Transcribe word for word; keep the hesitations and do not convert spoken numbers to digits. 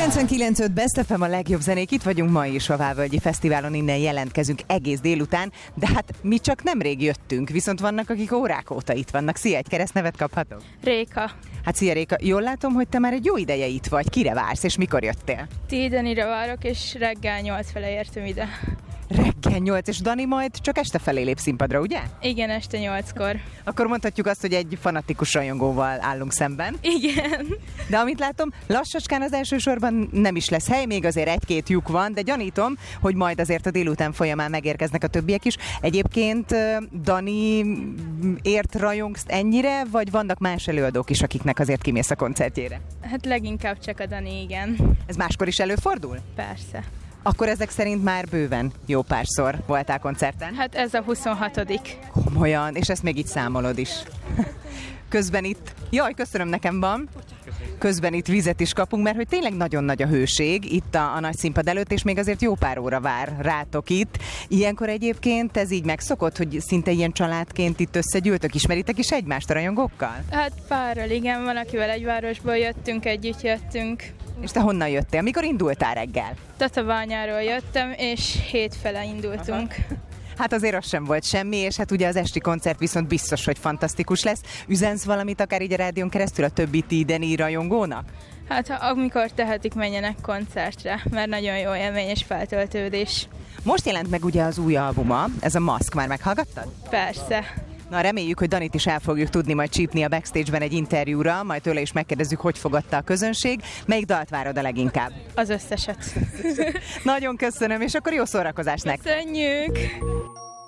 kilencvenkilenc öt Best ef em, a legjobb zenék, itt vagyunk ma is a Vávölgyi Fesztiválon, innen jelentkezünk egész délután, de hát mi csak nemrég jöttünk, viszont vannak, akik órák óta itt vannak. Szia, egy keresztnevet kaphatok? Réka. Hát szia Réka, jól látom, hogy te már egy jó ideje itt vagy, kire vársz és mikor jöttél? Tidenire várok, és reggel nyolc fele értem ide. Reggel nyolc, és Dani majd csak este felé lép színpadra, ugye? Igen, este nyolckor. Akkor mondhatjuk azt, hogy egy fanatikus rajongóval állunk szemben. Igen. De amit látom, lassacskán az első sorban nem is lesz hely, még azért egy-két lyuk van, de gyanítom, hogy majd azért a délután folyamán megérkeznek a többiek is. Egyébként Dani ért rajongsz ennyire, vagy vannak más előadók is, akiknek azért kimész a koncertjére? Hát leginkább csak a Dani, igen. Ez máskor is előfordul? Persze. Akkor ezek szerint már bőven jó párszor voltál koncerten? Hát ez a huszonhatodik. Komolyan, és ezt még így számolod is. Közben itt, jaj, köszönöm, nekem van. Közben itt vizet is kapunk, mert hogy tényleg nagyon nagy a hőség itt a, a nagy színpad előtt, és még azért jó pár óra vár rátok itt. Ilyenkor egyébként ez így megszokott, hogy szinte ilyen családként itt összegyűltök, ismeritek is egymást a rajongókkal? Hát párral, igen, van, akivel egy városból jöttünk, együtt jöttünk. És te honnan jöttél? Mikor indultál reggel? Tatabányáról jöttem, és hétfele indultunk. Aha. Hát azért az sem volt semmi, és hát ugye az esti koncert viszont biztos, hogy fantasztikus lesz. Üzensz valamit akár így a rádión keresztül a többi tideni rajongónak? Hát ha amikor tehetik, menjenek koncertre, mert nagyon jó élmény és feltöltődés. Most jelent meg ugye az új albuma, ez a Maszk, már meghallgattad? Persze. Na, reméljük, hogy Danit is el fogjuk tudni majd csípni a backstage-ben egy interjúra, majd tőle is megkérdezzük, hogy fogadta a közönség. Melyik dalt várod a leginkább? Az összeset. Nagyon köszönöm, és akkor jó szórakozást nektek! Köszönjük!